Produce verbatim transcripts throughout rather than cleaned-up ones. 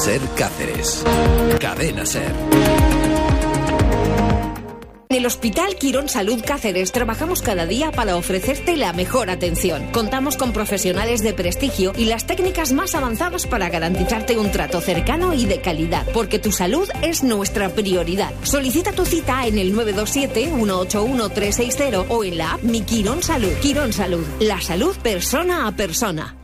Ser Cáceres. Cadena Ser. En el Hospital Quirón Salud Cáceres trabajamos cada día para ofrecerte la mejor atención. Contamos con profesionales de prestigio y las técnicas más avanzadas para garantizarte un trato cercano y de calidad, porque tu salud es nuestra prioridad. Solicita tu cita en el nueve dos siete, uno ocho uno, tres seis cero o en la app Mi Quirón Salud. Quirón Salud, la salud persona a persona.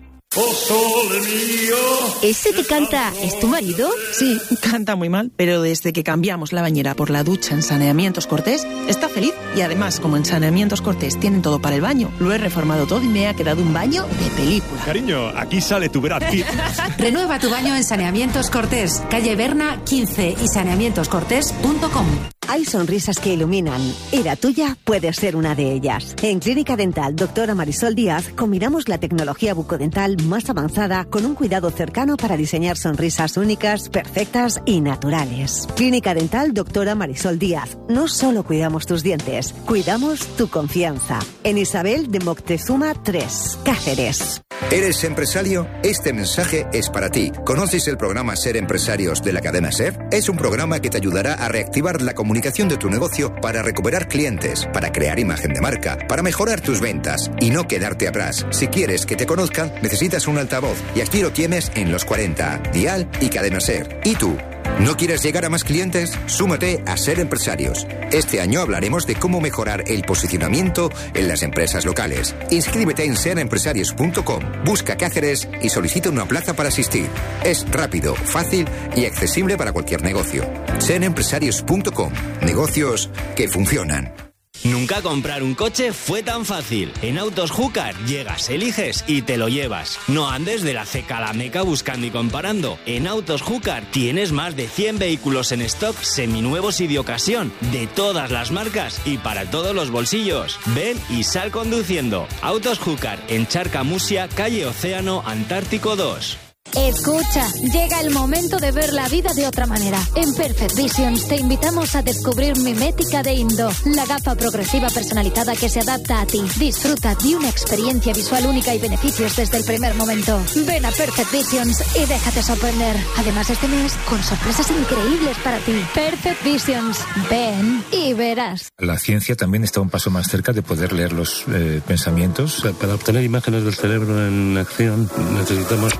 ¿Ese que canta es tu marido? Sí, canta muy mal, pero desde que cambiamos la bañera por la ducha en Saneamientos Cortés, está feliz. Y además, como en Saneamientos Cortés tienen todo para el baño, lo he reformado todo y me ha quedado un baño de película. Cariño, aquí sale tu Brad Pitt. Renueva tu baño en Saneamientos Cortés, calle Berna quince y saneamientos cortés punto com. Hay sonrisas que iluminan y la tuya puede ser una de ellas. En Clínica Dental Doctora Marisol Díaz combinamos la tecnología bucodental más avanzada con un cuidado cercano para diseñar sonrisas únicas, perfectas y naturales. Clínica Dental Doctora Marisol Díaz. No solo cuidamos tus dientes, cuidamos tu confianza. En Isabel de Moctezuma tres, Cáceres. ¿Eres empresario? Este mensaje es para ti. ¿Conoces el programa Ser Empresarios de la cadena Ser? Es un programa que te ayudará a reactivar la comunicación de tu negocio para recuperar clientes, para crear imagen de marca, para mejorar tus ventas y no quedarte atrás. Si quieres que te conozcan, necesitas un altavoz y aquí lo tienes en los cuarenta, Dial y Cadena Ser. ¿Y tú? ¿No quieres llegar a más clientes? Súmate a Ser Empresarios. Este año hablaremos de cómo mejorar el posicionamiento en las empresas locales. Inscríbete en ser empresarios punto com, busca Cáceres y solicita una plaza para asistir. Es rápido, fácil y accesible para cualquier negocio. ser empresarios punto com. Negocios que funcionan. Nunca comprar un coche fue tan fácil. En Autos Júcar llegas, eliges y te lo llevas. No andes de la ceca a la meca buscando y comparando. En Autos Júcar tienes más de cien vehículos en stock seminuevos y de ocasión, de todas las marcas y para todos los bolsillos. Ven y sal conduciendo. Autos Júcar en Charcamusia, calle Océano, Antártico dos. Escucha, llega el momento de ver la vida de otra manera. En Perfect Visions te invitamos a descubrir Mimética de Indo, la gafa progresiva personalizada que se adapta a ti. Disfruta de una experiencia visual única y beneficios desde el primer momento. Ven a Perfect Visions y déjate sorprender. Además, este mes, con sorpresas increíbles para ti. Perfect Visions, ven y verás. La ciencia también está un paso más cerca de poder leer los eh, pensamientos. Para obtener imágenes del cerebro en acción necesitamos...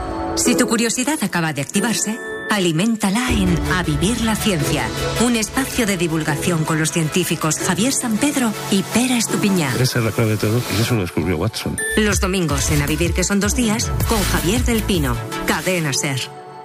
Si tu curiosidad acaba de activarse, aliméntala en A Vivir la Ciencia, un espacio de divulgación con los científicos Javier San Pedro y Pera Estupiñán. Esa es la clave de todo y eso lo descubrió Watson. Los domingos en A Vivir, que son dos días, con Javier del Pino, Cadena Ser.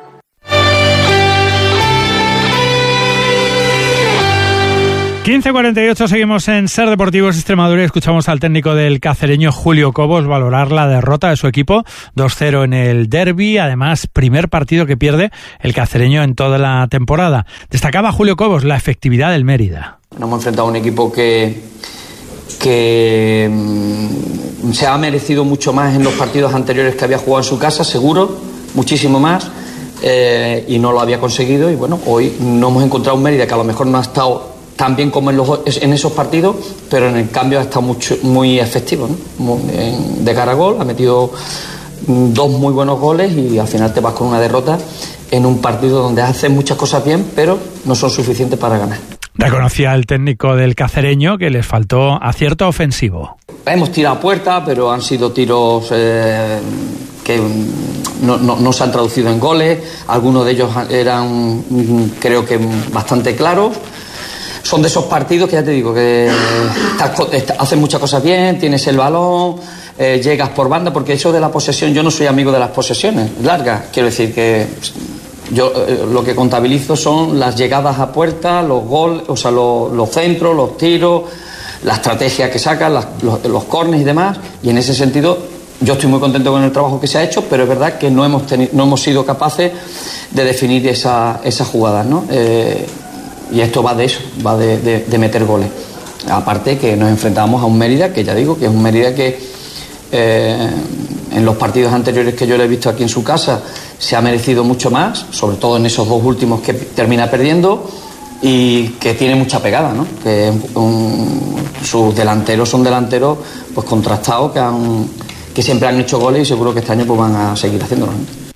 quince cuarenta y ocho, seguimos en Ser Deportivos Extremadura y escuchamos al técnico del cacereño Julio Cobos valorar la derrota de su equipo dos cero en el derbi, además primer partido que pierde el cacereño en toda la temporada. Destacaba Julio Cobos la efectividad del Mérida. Nos hemos enfrentado a un equipo que, que mm, se ha merecido mucho más en los partidos anteriores que había jugado en su casa, seguro, muchísimo más, eh, y no lo había conseguido. Y bueno, hoy no hemos encontrado un Mérida que a lo mejor no ha estado tan bien como en, los, en esos partidos, pero en el cambio ha estado mucho, muy efectivo, ¿no? Muy, en, de cara a gol, ha metido dos muy buenos goles y al final te vas con una derrota en un partido donde haces muchas cosas bien, pero no son suficientes para ganar. Reconocía el técnico del cacereño que les faltó acierto ofensivo. Hemos tirado a puerta, pero han sido tiros eh, que no, no, no se han traducido en goles. Algunos de ellos eran, creo que, bastante claros. Son de esos partidos que ya te digo que haces muchas cosas bien, tienes el balón, eh, llegas por banda, porque eso de la posesión, yo no soy amigo de las posesiones largas. Quiero decir que yo eh, lo que contabilizo son las llegadas a puerta, los goles, o sea, los, los centros, los tiros, la estrategia que sacan, las, los, los corners y demás. Y en ese sentido, yo estoy muy contento con el trabajo que se ha hecho, pero es verdad que no hemos tenido, no hemos sido capaces de definir esa, esas jugadas, ¿no? Eh, Y esto va de eso, va de, de, de meter goles. Aparte que nos enfrentamos a un Mérida, que ya digo, que es un Mérida que eh, en los partidos anteriores que yo le he visto aquí en su casa se ha merecido mucho más, sobre todo en esos dos últimos que termina perdiendo, y que tiene mucha pegada, ¿no? Que un, sus delanteros son delanteros pues contrastados, que, han, que siempre han hecho goles y seguro que este año pues van a seguir haciéndolo, ¿no?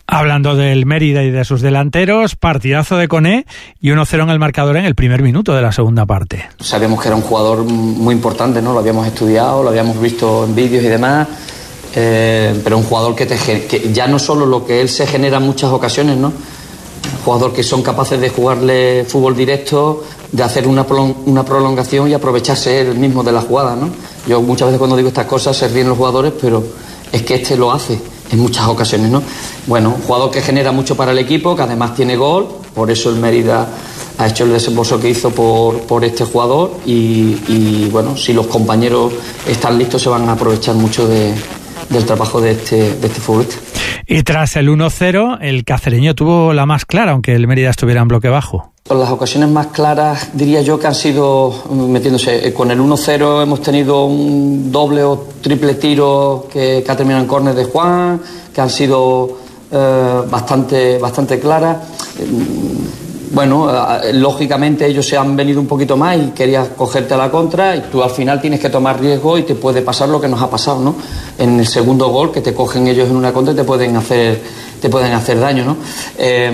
Hablando del Mérida y de sus delanteros, partidazo de Koné y uno cero en el marcador en el primer minuto de la segunda parte. Sabíamos que era un jugador muy importante, ¿no? Lo habíamos estudiado, lo habíamos visto en vídeos y demás, eh, pero un jugador que, te, que ya no solo lo que él se genera en muchas ocasiones, ¿no? Un jugador que son capaces de jugarle fútbol directo, de hacer una, una prolongación y aprovecharse él mismo de la jugada, ¿no? Yo muchas veces cuando digo estas cosas se ríen los jugadores, pero es que este lo hace en muchas ocasiones, ¿no? Bueno, un jugador que genera mucho para el equipo, que además tiene gol, por eso el Mérida ha hecho el desembolso que hizo por, por este jugador y, y bueno, si los compañeros están listos se van a aprovechar mucho de, del trabajo de este, de este futbolista. Y tras el uno cero, el cacereño tuvo la más clara, aunque el Mérida estuviera en bloque bajo. Las ocasiones más claras diría yo que han sido metiéndose. Con el uno cero hemos tenido un doble o triple tiro que, que ha terminado en córner de Juan, que han sido eh, bastante, bastante claras. Bueno, eh, lógicamente ellos se han venido un poquito más y querías cogerte a la contra y tú al final tienes que tomar riesgo y te puede pasar lo que nos ha pasado, ¿no? En el segundo gol, que te cogen ellos en una contra y te pueden hacer, te pueden hacer daño, ¿no? Eh,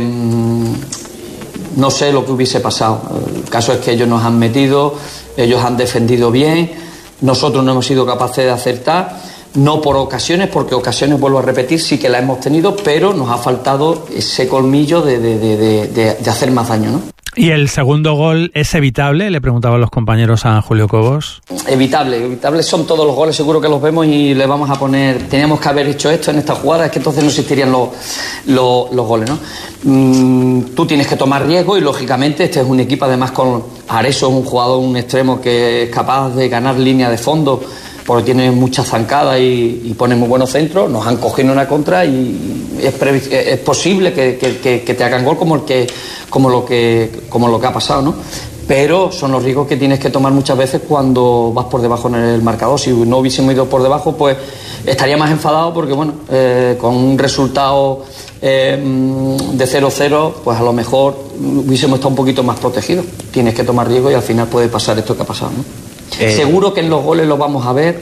No sé lo que hubiese pasado. El caso es que ellos nos han metido, ellos han defendido bien, nosotros no hemos sido capaces de acertar, no por ocasiones, porque ocasiones, vuelvo a repetir, sí que las hemos tenido, pero nos ha faltado ese colmillo de, de, de, de, de hacer más daño, ¿no? ¿Y el segundo gol es evitable? Le preguntaban los compañeros a Julio Cobos. Evitable, evitable son todos los goles, seguro que los vemos y le vamos a poner, teníamos que haber hecho esto en esta jugada, es que entonces no existirían los, los, los goles, ¿no? Mm, tú tienes que tomar riesgo y lógicamente este es un equipo además con Areso, un jugador, un extremo que es capaz de ganar línea de fondo porque tiene muchas zancadas y, y pone muy buenos centros, nos han cogido una contra y es, previ- es posible que, que, que, que te hagan gol como el que como lo que como lo que ha pasado, ¿no? Pero son los riesgos que tienes que tomar muchas veces cuando vas por debajo en el marcador. Si no hubiésemos ido por debajo, pues estaría más enfadado porque bueno, eh, con un resultado eh, de cero cero, pues a lo mejor hubiésemos estado un poquito más protegidos. Tienes que tomar riesgos y al final puede pasar esto que ha pasado, ¿no? Eh, Seguro que en los goles lo vamos a ver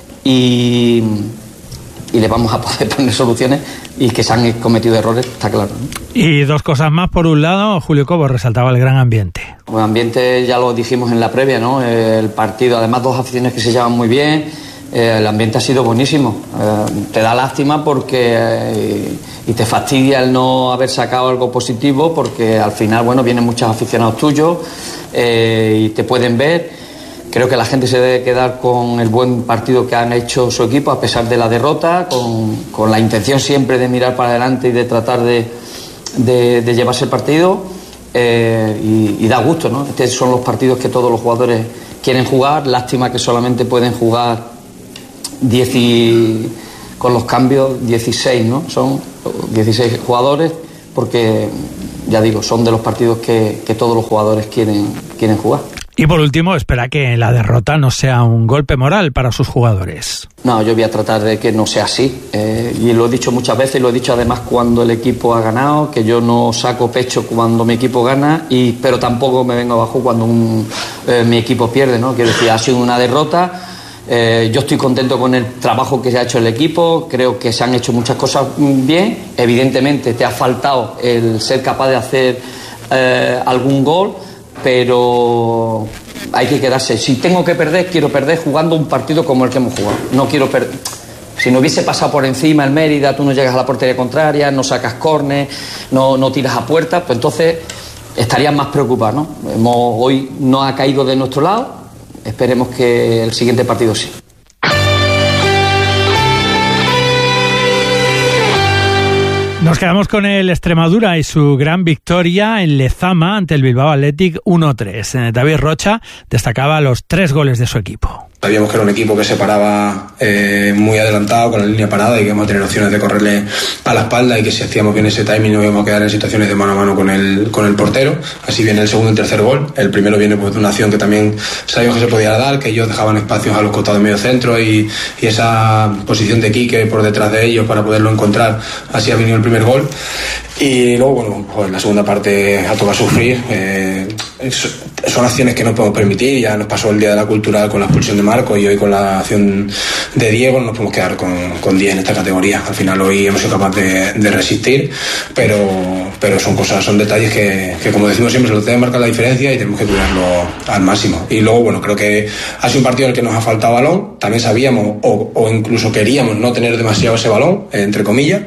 y, y le vamos a poder poner soluciones y que se han cometido errores, está claro, ¿no? Y dos cosas más. Por un lado, Julio Cobos resaltaba el gran ambiente. El ambiente ya lo dijimos en la previa, ¿no? El partido, además dos aficiones que se llevan muy bien, eh, el ambiente ha sido buenísimo. Eh, te da lástima porque eh, y te fastidia el no haber sacado algo positivo porque al final, bueno, vienen muchos aficionados tuyos eh, y te pueden ver. Creo que la gente se debe quedar con el buen partido que han hecho su equipo a pesar de la derrota, con, con la intención siempre de mirar para adelante y de tratar de, de, de llevarse el partido eh, y, y da gusto, ¿no? Estos son los partidos que todos los jugadores quieren jugar, lástima que solamente pueden jugar diez y, con los cambios dieciséis, ¿no? Son dieciséis jugadores porque, ya digo, son de los partidos que, que todos los jugadores quieren, quieren jugar. Y por último, espera que la derrota no sea un golpe moral para sus jugadores. No, yo voy a tratar de que no sea así. Eh, y lo he dicho muchas veces, y lo he dicho además cuando el equipo ha ganado, que yo no saco pecho cuando mi equipo gana, y pero tampoco me vengo abajo cuando un, eh, mi equipo pierde, ¿no? Quiero decir, ha sido una derrota. Eh, yo estoy contento con el trabajo que se ha hecho el equipo, creo que se han hecho muchas cosas bien. Evidentemente te ha faltado el ser capaz de hacer eh, algún gol, pero hay que quedarse. Si tengo que perder, quiero perder jugando un partido como el que hemos jugado. No quiero perder. Si no hubiese pasado por encima el Mérida, tú no llegas a la portería contraria, no sacas córner, no, no tiras a puerta, pues entonces estarías más preocupado, ¿no? Hemos, hoy no ha caído de nuestro lado, esperemos que el siguiente partido sí. Nos quedamos con el Extremadura y su gran victoria en Lezama ante el Bilbao Athletic uno tres. David Rocha destacaba los tres goles de su equipo. Sabíamos que era un equipo que se paraba eh, muy adelantado con la línea parada y que íbamos a tener opciones de correrle a la espalda y que si hacíamos bien ese timing no íbamos a quedar en situaciones de mano a mano con el, con el portero. Así viene el segundo y el tercer gol. El primero viene pues, de una acción que también sabíamos que se podía dar, que ellos dejaban espacios a los costados de medio centro y, y esa posición de Quique por detrás de ellos para poderlo encontrar. Así ha venido el primer gol. Y luego, bueno, pues la segunda parte ha tocado sufrir. Eh, son acciones que no podemos permitir. Ya nos pasó el día de la cultural con la expulsión de Marco y hoy con la acción de Diego no nos podemos quedar con, con diez en esta categoría. Al final hoy hemos sido capaces de, de resistir, pero, pero son cosas, son detalles que, que como decimos siempre, se los debe marcar la diferencia y tenemos que cuidarlo al máximo. Y luego, bueno, creo que ha sido un partido en el que nos ha faltado balón. También sabíamos o, o incluso queríamos no tener demasiado ese balón, entre comillas.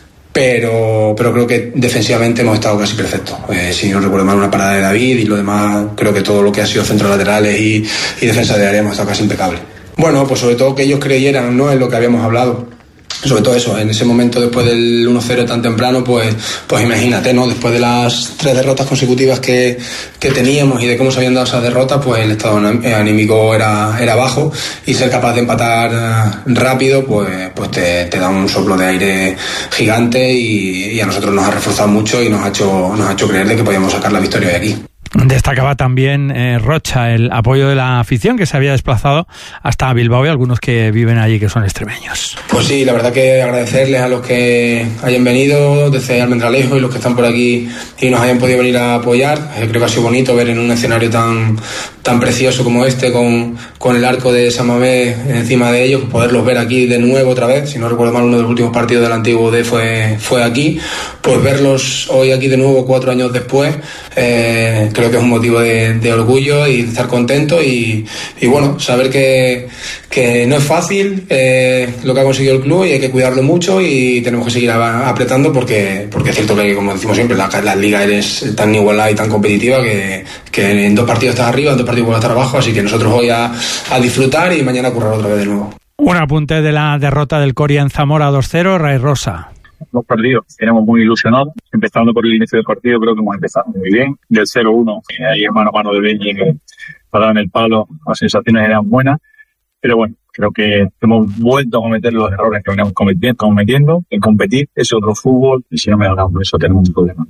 Pero, pero creo que defensivamente hemos estado casi perfectos. Eh, si no recuerdo mal, una parada de David y lo demás, creo que todo lo que ha sido centros laterales y, y defensa de área hemos estado casi impecables. Bueno, pues sobre todo que ellos creyeran, ¿no?, en lo que habíamos hablado. Sobre todo eso, en ese momento después del uno cero tan temprano, pues, pues imagínate, ¿no? Después de las tres derrotas consecutivas que, que teníamos y de cómo se habían dado esas derrotas, pues el estado anímico era, era bajo, y ser capaz de empatar rápido, pues, pues te, te da un soplo de aire gigante y, y a nosotros nos ha reforzado mucho y nos ha hecho, nos ha hecho creer de que podíamos sacar la victoria de aquí. Destacaba también eh, Rocha el apoyo de la afición que se había desplazado hasta Bilbao y algunos que viven allí que son extremeños. Pues sí, la verdad que agradecerles a los que hayan venido desde Almendralejo y los que están por aquí y nos hayan podido venir a apoyar. Eh, creo que ha sido bonito ver en un escenario tan, tan precioso como este, con, con el arco de San Mamés encima de ellos, poderlos ver aquí de nuevo otra vez. Si no recuerdo mal, uno de los últimos partidos del antiguo D fue, fue aquí. Pues verlos hoy aquí de nuevo cuatro años después, eh, creo que es un motivo de, de orgullo y de estar contento y, y bueno, saber que, que no es fácil eh, lo que ha conseguido el club y hay que cuidarlo mucho y tenemos que seguir apretando porque, porque es cierto que, como decimos siempre, la, la liga es tan igualada y tan competitiva que, que en dos partidos estás arriba, en dos partidos vuelves a estar abajo, así que nosotros hoy a, a disfrutar y mañana a currar otra vez de nuevo. Un apunte de la derrota del Coria en Zamora dos cero, Ray Rosa. Hemos perdido, éramos muy ilusionados. Empezando por el inicio del partido, creo que hemos empezado muy bien. Del cero uno, ahí en mano a mano de Beñi, que para en el palo, las sensaciones eran buenas. Pero bueno, creo que hemos vuelto a cometer los errores que veníamos cometiendo. En competir es otro fútbol y si no me hagamos eso tenemos un problema.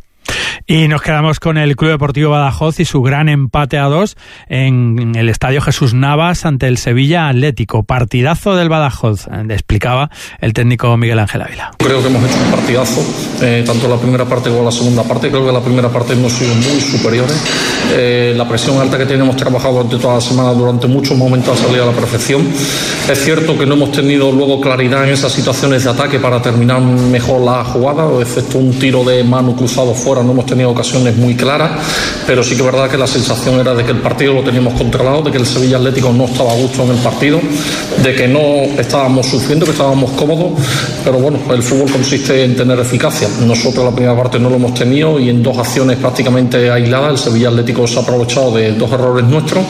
Y nos quedamos con el Club Deportivo Badajoz y su gran empate a dos en el Estadio Jesús Navas ante el Sevilla Atlético. Partidazo del Badajoz, explicaba el técnico Miguel Ángel Ávila. Creo que hemos hecho un partidazo, eh, tanto la primera parte como la segunda parte. Creo que la primera parte hemos sido muy superiores. Eh, la presión alta que tenemos trabajado durante toda la semana, durante muchos momentos, ha salido a la perfección. Es cierto que no hemos tenido luego claridad en esas situaciones de ataque para terminar mejor la jugada, excepto un tiro de mano cruzado fuera, no hemos tenido ocasiones muy claras, pero sí que es verdad que la sensación era de que el partido lo teníamos controlado, de que el Sevilla Atlético no estaba a gusto en el partido, de que no estábamos sufriendo, que estábamos cómodos, pero bueno, el fútbol consiste en tener eficacia. Nosotros la primera parte no lo hemos tenido y en dos acciones prácticamente aisladas el Sevilla Atlético se ha aprovechado de dos errores nuestros.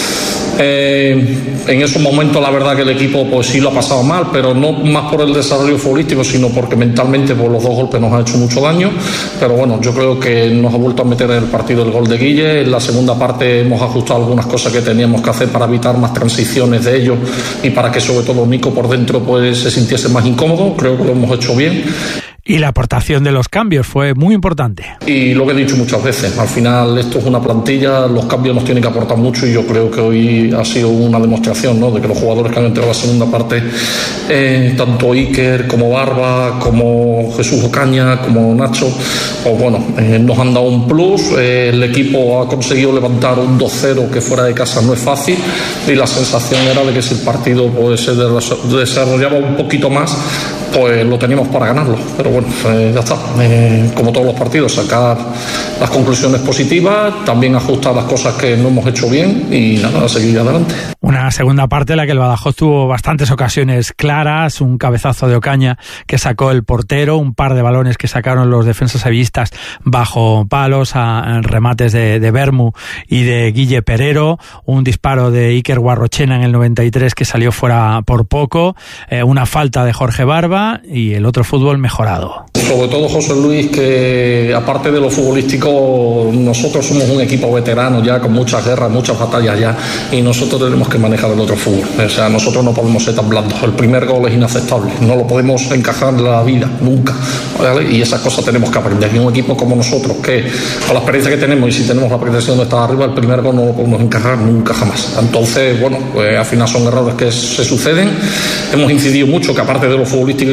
Eh, en esos momentos la verdad que el equipo pues sí lo ha pasado mal, pero no más por el desarrollo futbolístico, sino porque mentalmente pues, los dos golpes nos han hecho mucho daño. Pero bueno, yo creo que nos ha vuelto a meter en el partido el gol de Guille. En la segunda parte hemos ajustado algunas cosas que teníamos que hacer para evitar más transiciones de ellos y para que sobre todo Nico por dentro pues se sintiese más incómodo. Creo que lo hemos hecho bien. Y la aportación de los cambios fue muy importante. Y lo que he dicho muchas veces, al final esto es una plantilla, los cambios nos tienen que aportar mucho y yo creo que hoy ha sido una demostración, ¿no?, de que los jugadores que han entrado a la segunda parte, eh, tanto Iker como Barba, como Jesús Ocaña, como Nacho, pues bueno, eh, nos han dado un plus. Eh, el equipo ha conseguido levantar un dos cero que fuera de casa no es fácil y la sensación era de que si el partido pues, se desarrollaba un poquito más, pues lo teníamos para ganarlo. Pero bueno, eh, ya está. Eh, como todos los partidos, sacar las conclusiones positivas, también ajustar las cosas que no hemos hecho bien y nada, seguir adelante. Una segunda parte en la que el Badajoz tuvo bastantes ocasiones claras, un cabezazo de Ocaña que sacó el portero, un par de balones que sacaron los defensas sevillistas bajo palos, a, a remates de, de Bermu y de Guille Perero, un disparo de Iker Guarrochena en el noventa y tres que salió fuera por poco, eh, una falta de Jorge Barba y el otro fútbol mejorado. Sobre todo José Luis, que aparte de lo futbolístico, nosotros somos un equipo veterano ya, con muchas guerras, muchas batallas ya, y nosotros tenemos que manejar el otro fútbol. O sea, nosotros no podemos ser tan blandos. El primer gol es inaceptable, no lo podemos encajar en la vida, nunca, ¿vale? Y esas cosas tenemos que aprender. Y un equipo como nosotros, que con la experiencia que tenemos y si tenemos la pretensión de estar arriba, el primer gol no lo podemos encajar nunca jamás. Entonces, bueno, pues al final son errores que se suceden. Hemos incidido mucho, que aparte de lo futbolístico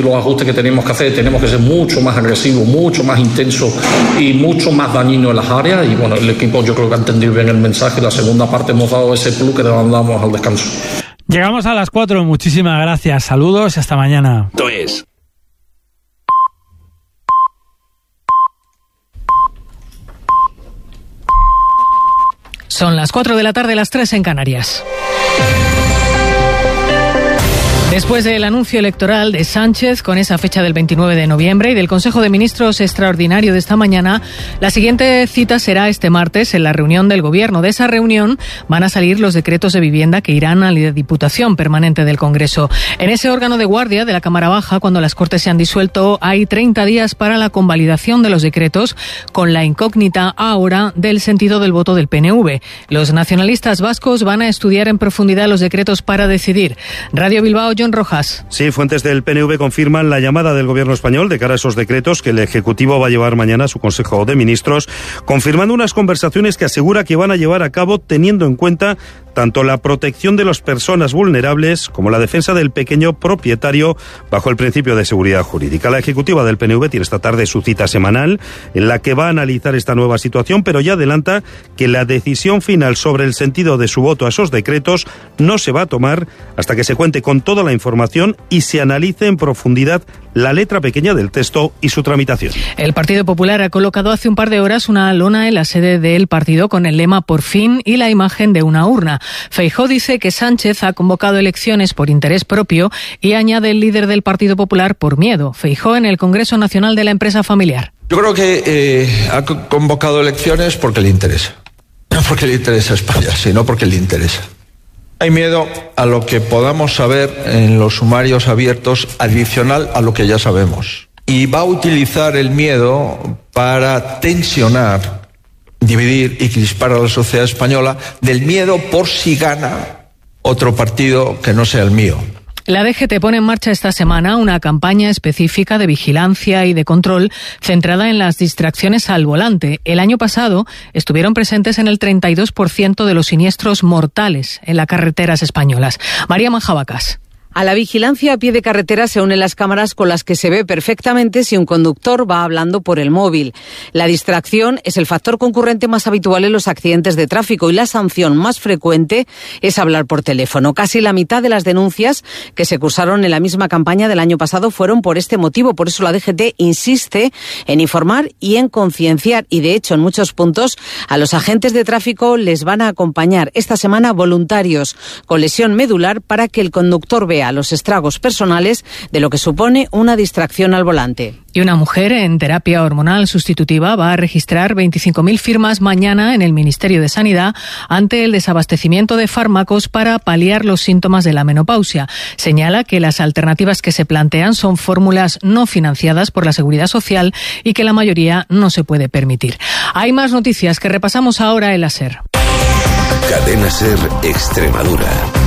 y los ajustes que tenemos que hacer. Tenemos que ser mucho más agresivos, mucho más intensos y mucho más dañinos en las áreas. Y bueno, el equipo yo creo que ha entendido bien el mensaje. La segunda parte hemos dado ese plus que demandamos al descanso. Llegamos a las cuatro. Muchísimas gracias. Saludos y hasta mañana. Esto es Son las cuatro de la tarde, las tres en Canarias. Después del anuncio electoral de Sánchez con esa fecha del veintinueve de noviembre y del Consejo de Ministros extraordinario de esta mañana, la siguiente cita será este martes en la reunión del Gobierno. De esa reunión van a salir los decretos de vivienda que irán a la Diputación Permanente del Congreso. En ese órgano de guardia de la Cámara Baja, cuando las Cortes se han disuelto, hay treinta días para la convalidación de los decretos, con la incógnita ahora del sentido del voto del P N V. Los nacionalistas vascos van a estudiar en profundidad los decretos para decidir. Radio Bilbao, John Rojas. Sí, fuentes del P N V confirman la llamada del Gobierno español de cara a esos decretos que el Ejecutivo va a llevar mañana a su Consejo de Ministros, confirmando unas conversaciones que asegura que van a llevar a cabo teniendo en cuenta tanto la protección de las personas vulnerables como la defensa del pequeño propietario bajo el principio de seguridad jurídica. La ejecutiva del P N V tiene esta tarde su cita semanal en la que va a analizar esta nueva situación, pero ya adelanta que la decisión final sobre el sentido de su voto a esos decretos no se va a tomar hasta que se cuente con toda la información y se analice en profundidad la letra pequeña del texto y su tramitación. El Partido Popular ha colocado hace un par de horas una lona en la sede del partido con el lema "Por fin" y la imagen de una urna. Feijóo dice que Sánchez ha convocado elecciones por interés propio y añade el líder del Partido Popular por miedo. Feijóo en el Congreso Nacional de la Empresa Familiar. Yo creo que eh, ha convocado elecciones porque le interesa. No porque le interesa a España, sino porque le interesa. Hay miedo a lo que podamos saber en los sumarios abiertos adicional a lo que ya sabemos. Y va a utilizar el miedo para tensionar, dividir y crispar a la sociedad española del miedo por si gana otro partido que no sea el mío. La D G T pone en marcha esta semana una campaña específica de vigilancia y de control centrada en las distracciones al volante. El año pasado estuvieron presentes en el treinta y dos por ciento de los siniestros mortales en las carreteras españolas. María Manjabacas. A la vigilancia a pie de carretera se unen las cámaras con las que se ve perfectamente si un conductor va hablando por el móvil. La distracción es el factor concurrente más habitual en los accidentes de tráfico y la sanción más frecuente es hablar por teléfono. Casi la mitad de las denuncias que se cursaron en la misma campaña del año pasado fueron por este motivo. Por eso la D G T insiste en informar y en concienciar y, de hecho, en muchos puntos a los agentes de tráfico les van a acompañar esta semana voluntarios con lesión medular para que el conductor vea a los estragos personales de lo que supone una distracción al volante. Y una mujer en terapia hormonal sustitutiva va a registrar veinticinco mil firmas mañana en el Ministerio de Sanidad ante el desabastecimiento de fármacos para paliar los síntomas de la menopausia. Señala que las alternativas que se plantean son fórmulas no financiadas por la Seguridad Social y que la mayoría no se puede permitir. Hay más noticias que repasamos ahora en la SER. Cadena SER Extremadura.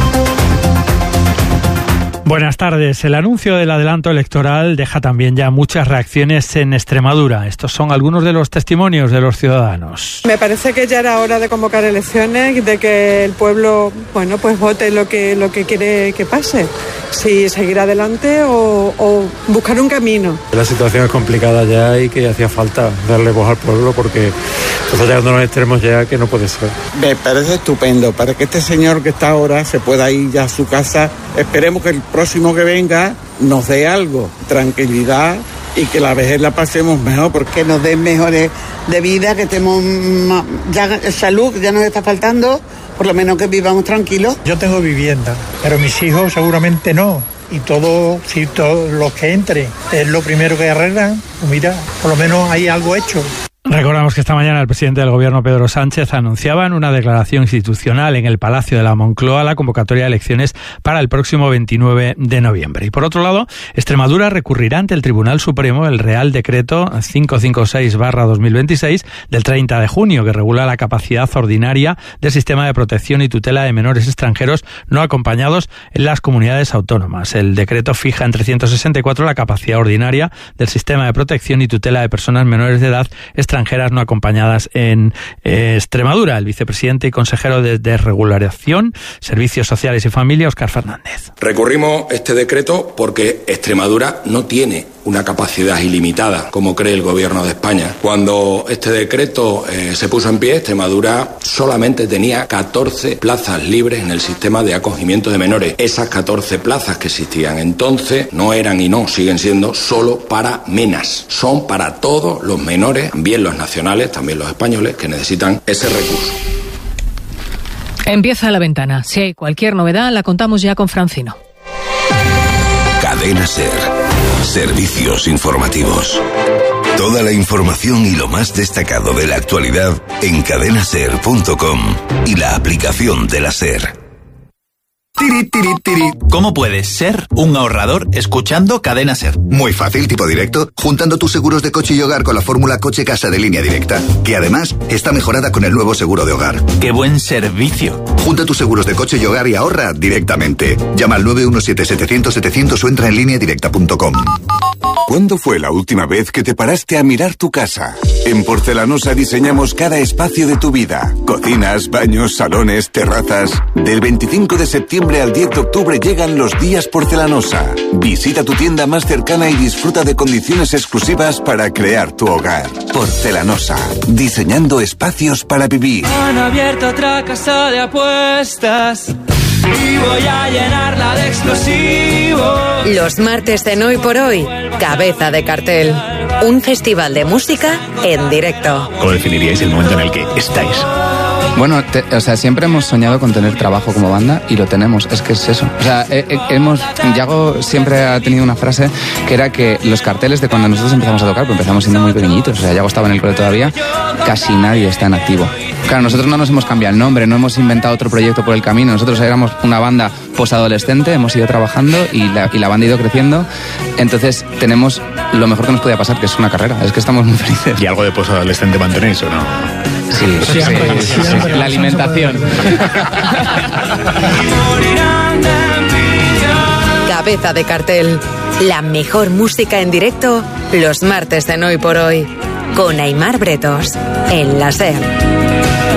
Buenas tardes. El anuncio del adelanto electoral deja también ya muchas reacciones en Extremadura. Estos son algunos de los testimonios de los ciudadanos. Me parece que ya era hora de convocar elecciones, de que el pueblo, bueno, pues vote lo que lo que quiere que pase. Si seguir adelante o, o buscar un camino. La situación es complicada ya y que hacía falta darle voz al pueblo porque está llegando a los extremos ya que no puede ser. Me parece estupendo para que este señor que está ahora se pueda ir ya a su casa. Esperemos que el próximo que venga nos dé algo, tranquilidad y que la vejez la pasemos mejor. Porque nos den mejores de vida, que estemos ya salud, ya nos está faltando, por lo menos que vivamos tranquilos. Yo tengo vivienda, pero mis hijos seguramente no. Y todo, si todos los que entren es lo primero que arreglan, pues mira, por lo menos hay algo hecho. Recordamos que esta mañana el presidente del Gobierno, Pedro Sánchez, anunciaba en una declaración institucional en el Palacio de la Moncloa la convocatoria de elecciones para el próximo veintinueve de noviembre. Y por otro lado, Extremadura recurrirá ante el Tribunal Supremo el Real Decreto quinientos cincuenta y seis barra dos mil veintiséis del treinta de junio, que regula la capacidad ordinaria del sistema de protección y tutela de menores extranjeros no acompañados en las comunidades autónomas. El decreto fija en trescientos sesenta y cuatro la capacidad ordinaria del sistema de protección y tutela de personas menores de edad extranjeras extranjeras no acompañadas en eh, Extremadura. El vicepresidente y consejero de Desregulación, Servicios Sociales y Familia, Óscar Fernández. Recurrimos este decreto porque Extremadura no tiene una capacidad ilimitada, como cree el Gobierno de España. Cuando este decreto eh, se puso en pie, Extremadura solamente tenía catorce plazas libres en el sistema de acogimiento de menores. Esas catorce plazas que existían entonces no eran y no siguen siendo solo para menas. Son para todos los menores, bien los nacionales, también los españoles, que necesitan ese recurso. Empieza La Ventana. Si hay cualquier novedad, la contamos ya con Francino. Cadena SER. Servicios informativos. Toda la información y lo más destacado de la actualidad en cadena ser punto com y la aplicación de la SER. Tiri, tiri, tiri. ¿Cómo puedes ser un ahorrador escuchando Cadena SER? Muy fácil, tipo directo, juntando tus seguros de coche y hogar con la fórmula Coche Casa de Línea Directa, que además está mejorada con el nuevo seguro de hogar. ¡Qué buen servicio! Junta tus seguros de coche y hogar y ahorra directamente. Llama al nueve uno siete, setecientos, setecientos o entra en línea directa punto com. ¿Cuándo fue la última vez que te paraste a mirar tu casa? En Porcelanosa diseñamos cada espacio de tu vida. Cocinas, baños, salones, terrazas. Del veinticinco de septiembre al diez de octubre llegan los días Porcelanosa. Visita tu tienda más cercana y disfruta de condiciones exclusivas para crear tu hogar. Porcelanosa, diseñando espacios para vivir. Han abierto otra casa de apuestas y voy a llenarla de explosivos. Los martes de Hoy por Hoy, Cabeza de Cartel. Un festival de música en directo. ¿Cómo definiríais el momento en el que estáis? Bueno, te, o sea, siempre hemos soñado con tener trabajo como banda y lo tenemos, es que es eso. O sea, he, he, hemos, Yago siempre ha tenido una frase que era que los carteles de cuando nosotros empezamos a tocar, pues empezamos siendo muy pequeñitos, o sea, Yago estaba en el cole todavía, casi nadie está en activo. Claro, nosotros no nos hemos cambiado el nombre, no hemos inventado otro proyecto por el camino, nosotros éramos una banda posadolescente, hemos ido trabajando y la, y la banda ha ido creciendo, entonces tenemos lo mejor que nos podía pasar, que es una carrera, es que estamos muy felices. ¿Y algo de posadolescente mantenéis o no? Sí, sí, sí, sí, sí. La alimentación. Cabeza de Cartel. La mejor música en directo los martes de Hoy por Hoy. Con Aimar Bretos. En la SER.